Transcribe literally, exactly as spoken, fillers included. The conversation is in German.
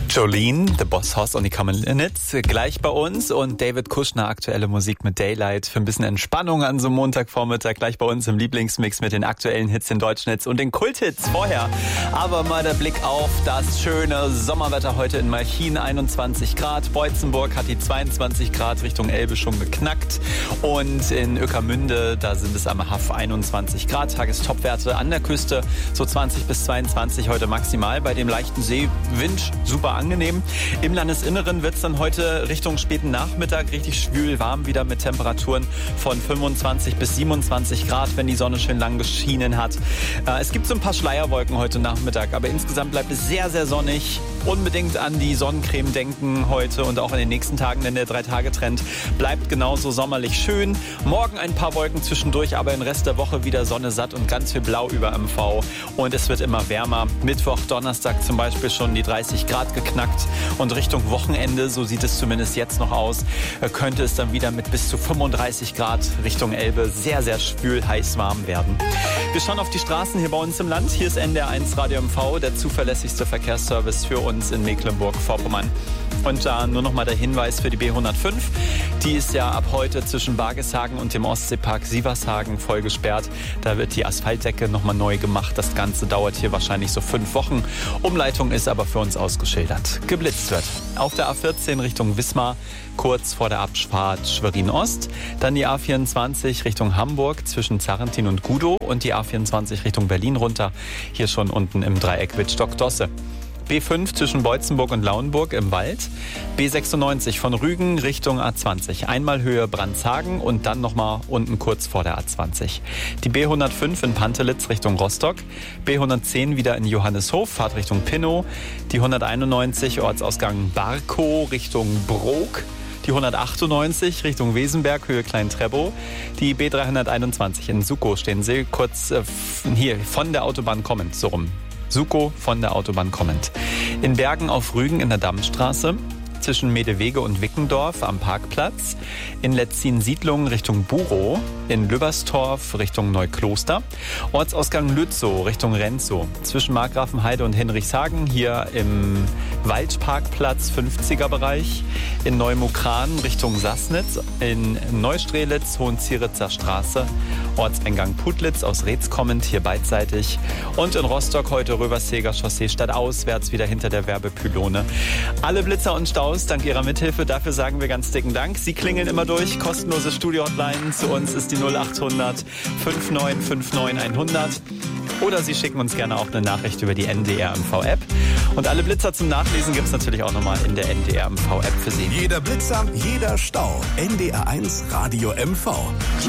Jolene, The Boss Hoss und die Common Linnets gleich bei uns und David Kushner, aktuelle Musik mit Daylight für ein bisschen Entspannung an so einem Montagvormittag gleich bei uns im Lieblingsmix mit den aktuellen Hits, den deutschen Hits und den Kulthits vorher. Aber mal der Blick auf das schöne Sommerwetter heute in Malchin, einundzwanzig Grad. Beutzenburg hat die zweiundzwanzig Grad, Richtung Elbe schon geknackt und in Ueckermünde, da sind es am Haff einundzwanzig Grad. Tagestopwerte an der Küste so zwanzig bis zweiundzwanzig heute maximal, bei dem leichten Seewind super angenehm. Im Landesinneren wird es dann heute Richtung späten Nachmittag richtig schwül warm wieder mit Temperaturen von fünfundzwanzig bis siebenundzwanzig Grad, wenn die Sonne schön lang geschienen hat. Äh, es gibt so ein paar Schleierwolken heute Nachmittag, aber insgesamt bleibt es sehr, sehr sonnig. Unbedingt an die Sonnencreme denken heute und auch in den nächsten Tagen, denn der Drei-Tage-Trend bleibt genauso sommerlich schön. Morgen ein paar Wolken zwischendurch, aber im Rest der Woche wieder Sonne satt und ganz viel Blau über M V. Und es wird immer wärmer. Mittwoch, Donnerstag zum Beispiel schon die dreißig Grad geknackt. Und Richtung Wochenende, so sieht es zumindest jetzt noch aus, könnte es dann wieder mit bis zu fünfunddreißig Grad Richtung Elbe sehr, sehr schwül, heiß, warm werden. Wir schauen auf die Straßen hier bei uns im Land. Hier ist N D R eins Radio M V, der zuverlässigste Verkehrsservice für uns in Mecklenburg-Vorpommern. Und da nur noch mal der Hinweis für die B hundertfünf. Die ist ja ab heute zwischen Bargeshagen und dem Ostseepark Sievershagen voll gesperrt. Da wird die Asphaltdecke noch mal neu gemacht. Das Ganze dauert hier wahrscheinlich so fünf Wochen. Umleitung ist aber für uns ausgeschildert. Geblitzt wird auf der A vierzehn Richtung Wismar, kurz vor der Abfahrt Schwerin-Ost. Dann die A vierundzwanzig Richtung Hamburg zwischen Zarrentin und Gudow und die A vierundzwanzig Richtung Berlin runter. Hier schon unten im Dreieck Wittstock-Dosse. B fünf zwischen Beutzenburg und Lauenburg im Wald. B sechsundneunzig von Rügen Richtung A zwanzig. Einmal Höhe Brandshagen und dann nochmal unten kurz vor der A zwanzig. Die B hundertfünf in Pantelitz Richtung Rostock. B hundertzehn wieder in Johanneshof, Fahrt Richtung Pinnow. Die hunderteinundneunzig Ortsausgang Barkow Richtung Brok. Die hundertachtundneunzig Richtung Wesenberg, Höhe Klein-Treppow. Die B dreihunderteinundzwanzig in Sukow stehen sie kurz äh, hier von der Autobahn kommend, so rum. Sukow von der Autobahn kommend. In Bergen auf Rügen in der Dammstraße. Zwischen Medewege und Wickendorf am Parkplatz. In Letzin-Siedlungen Richtung Burow. In Lübberstorf Richtung Neukloster. Ortsausgang Lützow Richtung Renzow. Zwischen Markgrafenheide und Hinrichshagen hier im Waldparkplatz fünfziger Bereich. In Neumukran Richtung Sassnitz. In Neustrelitz Hohenzieritzer Straße. Ortseingang Putlitz aus Reetz kommend hier beidseitig. Und in Rostock heute Röverseger Chaussee stadtauswärts wieder hinter der Werbepylone. Alle Blitzer und Staus dank Ihrer Mithilfe. Dafür sagen wir ganz dicken Dank. Sie klingeln immer durch. Kostenlose Studio-Hotline. Zu uns ist die null achthundert fünf neun fünf neun hundert. Oder Sie schicken uns gerne auch eine Nachricht über die N D R M V-App. Und alle Blitzer zum Nachlesen gibt es natürlich auch nochmal in der N D R M V-App für Sie. Jeder Blitzer, jeder Stau. N D R eins Radio M V.